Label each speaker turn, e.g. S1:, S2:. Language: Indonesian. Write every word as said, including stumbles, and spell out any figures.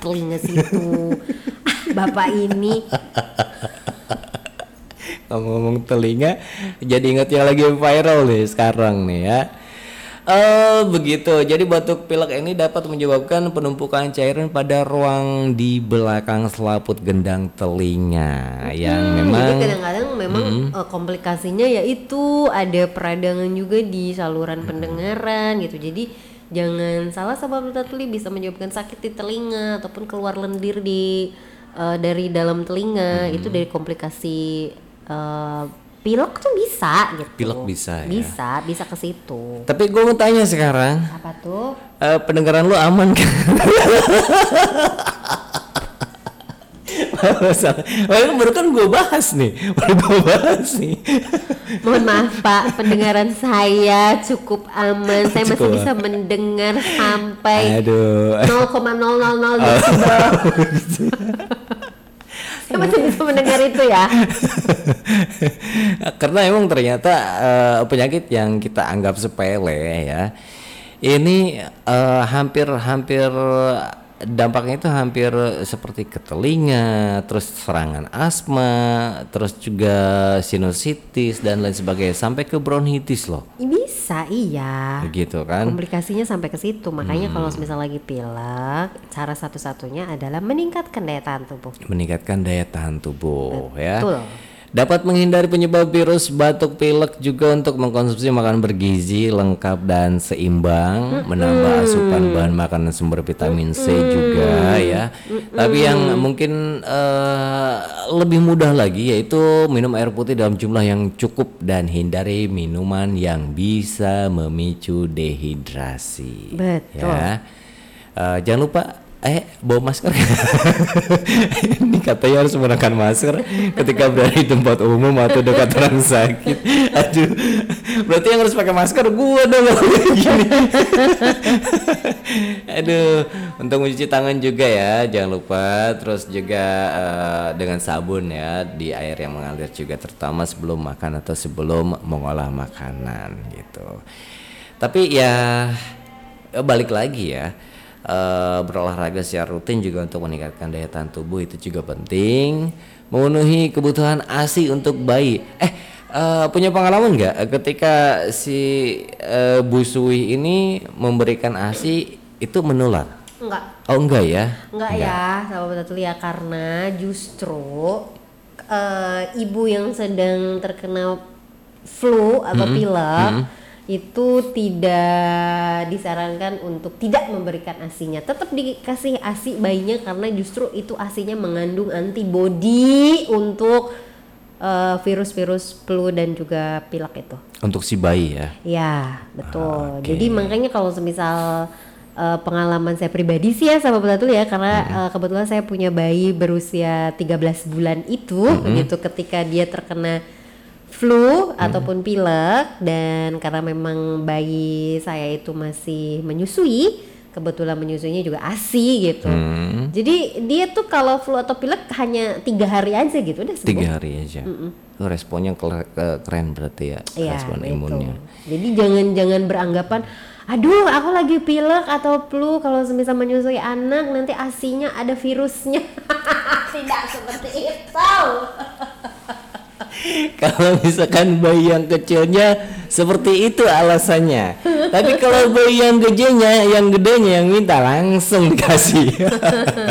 S1: telinga situ. Bapak ini.
S2: Ngomong telinga, jadi ingat yang lagi viral nih sekarang nih ya. Oh begitu, jadi batuk pilek ini dapat menyebabkan penumpukan cairan pada ruang di belakang selaput gendang telinga hmm, yang memang
S1: jadi kadang-kadang memang hmm. uh, komplikasinya yaitu ada peradangan juga di saluran hmm. pendengaran gitu. Jadi jangan salah, sahabat Berita Tuli, bisa menyebabkan sakit di telinga ataupun keluar lendir di uh, dari dalam telinga. hmm. Itu dari komplikasi uh, pilek tuh bisa gitu.
S2: Pilek bisa ya.
S1: Bisa, bisa ke situ.
S2: Tapi gue mau tanya sekarang.
S1: Apa tuh?
S2: Uh, pendengaran lu aman kan? Wah, baru kan gue bahas nih. Baru gue bahas nih.
S1: Mohon maaf Pak, pendengaran saya cukup aman. Saya masih cukup bisa mendengar sampai nol koma nol nol nol desibel. Saya masih bisa mendengar itu ya.
S2: Karena emang ternyata uh, penyakit yang kita anggap sepele ya, ini uh, hampir-hampir dampaknya itu hampir seperti ke telinga, terus serangan asma, terus juga sinusitis dan lain sebagainya, sampai ke bronkitis loh.
S1: Bisa, iya.
S2: Begitu kan?
S1: Komplikasinya sampai ke situ. Makanya hmm. kalau misal lagi pilek, cara satu-satunya adalah meningkatkan daya tahan tubuh.
S2: Meningkatkan daya tahan tubuh.
S1: Betul.
S2: Ya. Dapat menghindari penyebab virus batuk pilek juga untuk mengkonsumsi makanan bergizi lengkap dan seimbang, mm-hmm. menambah asupan bahan makanan sumber vitamin C mm-hmm. juga ya. Mm-hmm. Tapi yang mungkin uh, lebih mudah lagi yaitu minum air putih dalam jumlah yang cukup dan hindari minuman yang bisa memicu dehidrasi.
S1: Betul.
S2: Ya. Uh, jangan lupa Eh, bawa masker. Ini katanya harus menggunakan masker ketika berada di tempat umum atau dekat orang sakit. Aduh, berarti yang harus pakai masker gua dong. Gini. Aduh, untuk mencuci tangan juga ya, jangan lupa. Terus juga uh, dengan sabun ya, di air yang mengalir juga, terutama sebelum makan atau sebelum mengolah makanan gitu. Tapi ya balik lagi ya. Uh, berolahraga secara rutin juga untuk meningkatkan daya tahan tubuh itu juga penting. Memenuhi kebutuhan A S I untuk bayi. Eh uh, punya pengalaman nggak ketika si uh, Bu Suwi ini memberikan A S I itu menular?
S1: Enggak.
S2: Oh enggak ya?
S1: Enggak, enggak. Ya, sahabat betul ya, karena justru uh, ibu yang sedang terkena flu atau mm-hmm. pilek mm-hmm. itu tidak disarankan untuk tidak memberikan A S I-nya. Tetap dikasih A S I bayinya karena justru itu A S I-nya mengandung antibodi untuk uh, virus-virus flu dan juga pilek itu.
S2: Untuk si bayi ya?
S1: Ya, betul.
S2: Okay.
S1: Jadi makanya kalau semisal uh, pengalaman saya pribadi sih ya sahabat betul ya, karena mm-hmm. uh, kebetulan saya punya bayi berusia tiga belas bulan itu mm-hmm. gitu, ketika dia terkena flu hmm. ataupun pilek, dan karena memang bayi saya itu masih menyusui, kebetulan menyusuinya juga A S I gitu. Hmm. Jadi dia tuh kalau flu atau pilek hanya tiga hari aja gitu udah sembuh.
S2: Tiga hari aja. Mm-mm. Responnya keren berarti ya, ya respon gitu. Imunnya.
S1: Jadi jangan-jangan beranggapan, aduh aku lagi pilek atau flu, kalau semisal menyusui anak nanti A S I-nya ada virusnya. Tidak seperti itu.
S2: Kalau misalkan bayi yang kecilnya seperti itu alasannya. Tapi kalau bayi yang gedenya, yang gedenya yang minta langsung dikasih.